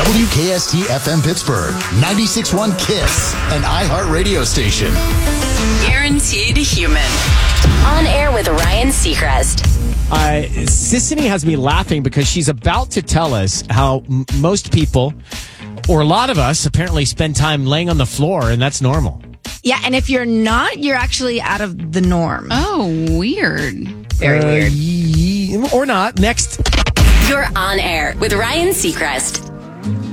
WKST FM Pittsburgh, 96.1 KISS, an iHeart radio station. Guaranteed human. On air with Ryan Seacrest. Sissany has me laughing because she's about to tell us how most people, or a lot of us, apparently spend time laying on the floor, and that's normal. Yeah, and if you're not, you're actually out of the norm. Oh, weird. Very weird. Or not. Next. You're on air with Ryan Seacrest.